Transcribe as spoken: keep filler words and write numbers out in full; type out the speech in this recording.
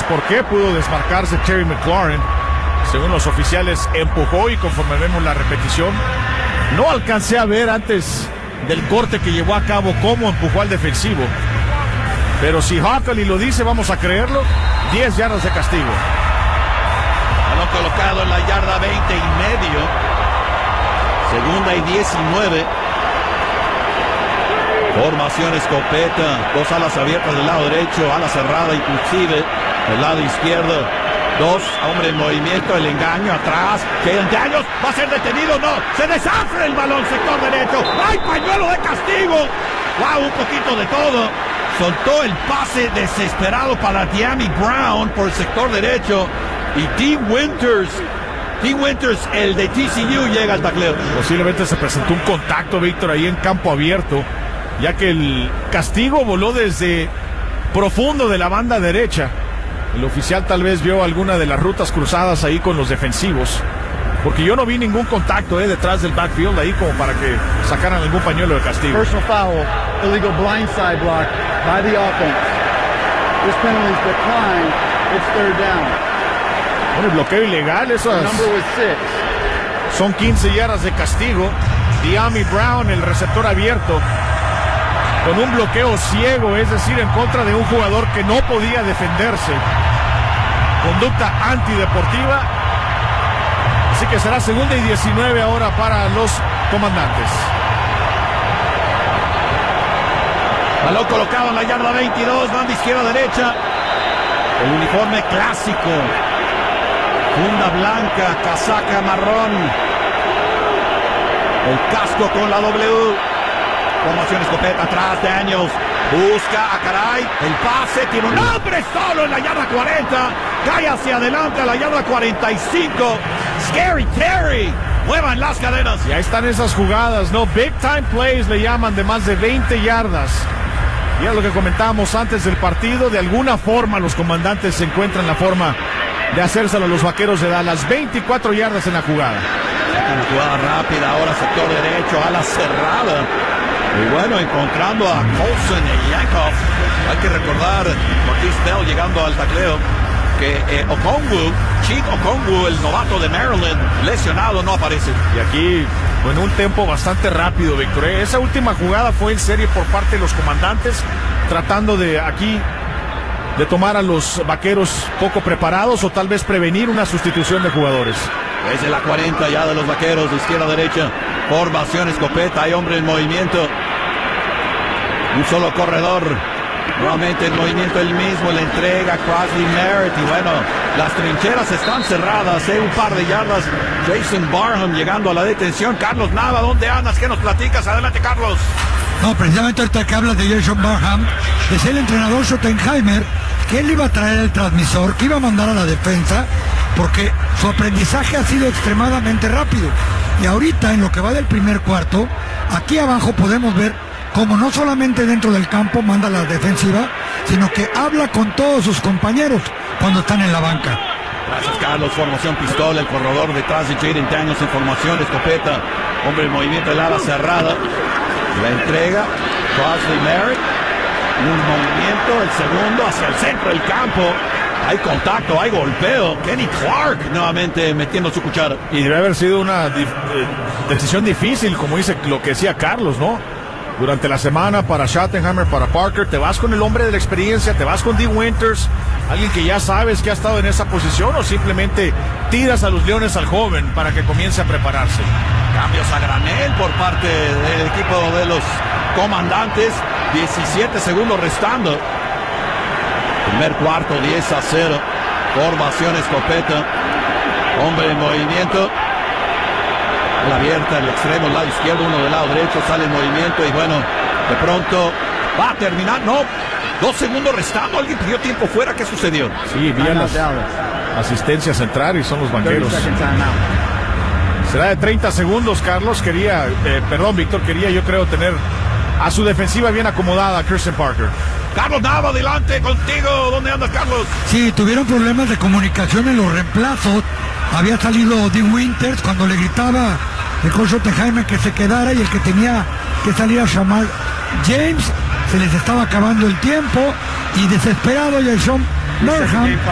por qué pudo desmarcarse Terry McLaurin. Según los oficiales, empujó y conforme vemos la repetición, no alcancé a ver antes del corte que llevó a cabo cómo empujó al defensivo. Pero si Hockley lo dice, vamos a creerlo. diez yardas de castigo. Balón colocado en la yarda veinte y medio. Segunda y diecinueve. Formación escopeta. Dos alas abiertas del lado derecho. Ala cerrada inclusive del lado izquierdo. Dos, hombre en movimiento, el engaño atrás. Jayden Daniels va a ser detenido. No, se deshace el balón, sector derecho. ¡Ay, pañuelo de castigo! ¡Wow! Un poquito de todo. Soltó el pase desesperado para Dyami Brown por el sector derecho. Y T. Winters, T. Winters, el de T C U, llega al tacleo. Posiblemente se presentó un contacto, Víctor, ahí en campo abierto, ya que el castigo voló desde profundo de la banda derecha. El oficial tal vez vio alguna de las rutas cruzadas ahí con los defensivos, porque yo no vi ningún contacto eh, detrás del backfield ahí como para que sacaran algún pañuelo de castigo. Personal foul, illegal blindside block by the offense. This penalty is declined. It's third down. Bueno, el bloqueo ilegal, esas Number was six. son quince yardas de castigo. Dyami Brown, el receptor abierto, con un bloqueo ciego, es decir, en contra de un jugador que no podía defenderse. Conducta antideportiva. Así que será segunda y diecinueve ahora para los comandantes. Balón colocado en la yarda veintidós, banda izquierda derecha. El uniforme clásico. Funda blanca, casaca marrón. El casco con la W. Formación escopeta atrás, Daniels. Busca a caray. El pase tiene un hombre solo en la yarda cuarenta. Cae hacia adelante a la yarda cuarenta y cinco. Scary Terry. Muevan las cadenas. Y ahí están esas jugadas, ¿no? Big time plays le llaman, de más de veinte yardas. Y es lo que comentábamos antes del partido. De alguna forma los comandantes se encuentran la forma de hacérselo a los vaqueros de Dallas. veinticuatro yardas en la jugada. Una jugada rápida, ahora sector derecho, ala cerrada. Y bueno, encontrando a Colson y Yankov. Hay que recordar, Marquise Bell llegando al tacleo, que eh, Okongwu, Chief Okongwu, el novato de Maryland, lesionado, no aparece. Y aquí, en un tiempo bastante rápido, Víctor. ¿eh? Esa última jugada fue en serie por parte de los comandantes, tratando de aquí de tomar a los vaqueros poco preparados o tal vez prevenir una sustitución de jugadores. Desde la cuarenta ya de los vaqueros, de izquierda a derecha, formación escopeta, hay hombre en movimiento. Un solo corredor, nuevamente en movimiento el mismo, le entrega Crosby Merritt. Y bueno, las trincheras están cerradas, ¿eh? Un par de yardas. Jason Barham llegando a la detención. Carlos Nava, ¿dónde andas? ¿Qué nos platicas? Adelante, Carlos. No, precisamente ahorita que hablas de Jason Barham, es el entrenador Schottenheimer, que él iba a traer el transmisor, que iba a mandar a la defensa, porque su aprendizaje ha sido extremadamente rápido. Y ahorita, en lo que va del primer cuarto, aquí abajo podemos ver cómo no solamente dentro del campo manda la defensiva, sino que habla con todos sus compañeros cuando están en la banca. Gracias, Carlos. Formación pistola, el corredor detrás de Jayden Daniels en formación escopeta. Hombre en movimiento, el ala cerrada. La entrega, Crosby Merritt. Un movimiento, el segundo hacia el centro del campo. Hay contacto, hay golpeo. Kenny Clark nuevamente metiendo su cuchara. Y debe haber sido una eh, decisión difícil, como dice lo que decía Carlos, ¿no? Durante la semana para Schottenheimer, para Parker, te vas con el hombre de la experiencia, te vas con T. Winters, alguien que ya sabes que ha estado en esa posición, o simplemente tiras a los leones al joven para que comience a prepararse. Cambios a granel por parte del equipo de los comandantes. diecisiete segundos restando. Primer cuarto, diez a cero. Formación escopeta. Hombre en movimiento. La abierta, el extremo, el lado izquierdo, uno del lado derecho, sale en movimiento y bueno, de pronto va a terminar. No, dos segundos restando. Alguien pidió tiempo fuera. ¿Qué sucedió? Sí, bien las asistencias entrar y son los banqueros. Será de treinta segundos, Carlos. Quería, eh, perdón, Víctor, quería yo creo tener a su defensiva bien acomodada, Christian Parker. Carlos Nava, adelante contigo. ¿Dónde andas, Carlos? Sí, tuvieron problemas de comunicación en los reemplazos. Había salido Dean Winters cuando le gritaba el coach Schottenheimer que se quedara, y el que tenía que salir a llamar James, se les estaba acabando el tiempo y desesperado Jason Barham